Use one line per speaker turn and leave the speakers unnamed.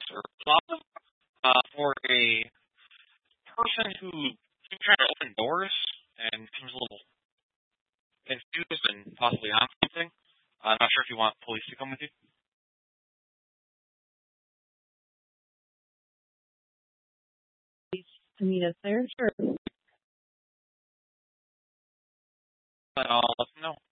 or plaza for a person who trying to open doors and seems a little confused and possibly on something. I'm not sure if you want police to come with you.
To meet us there, sure.
But I'll let them know.